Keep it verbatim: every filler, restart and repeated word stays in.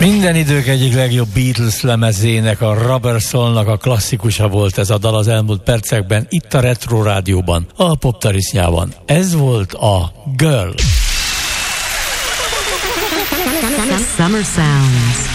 Minden idők egyik legjobb Beatles lemezének, a Rubber Soul-nak a klasszikusa volt ez a dal az elmúlt percekben, itt a Retro Rádióban, a Poptarisznyában. Ez volt a Girl. Summer Sounds.